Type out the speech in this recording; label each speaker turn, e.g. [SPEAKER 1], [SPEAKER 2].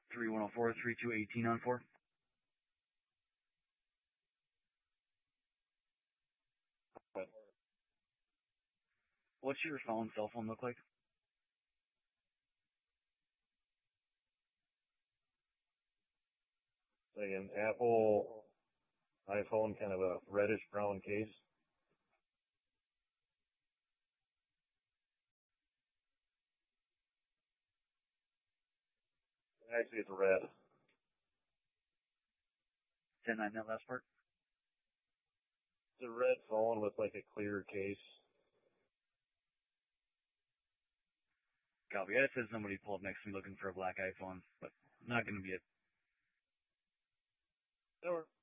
[SPEAKER 1] 3104-3218 on 4.
[SPEAKER 2] Okay.
[SPEAKER 1] What's your cell phone look like?
[SPEAKER 2] Like an Apple iPhone, kind of a reddish brown case. Actually, it's red.
[SPEAKER 1] 10-9, that last part.
[SPEAKER 2] It's a red phone with like a clear case.
[SPEAKER 1] Copy. Yeah, it says somebody pulled up next to me looking for a black iPhone, but not going to be it.
[SPEAKER 2] Sure.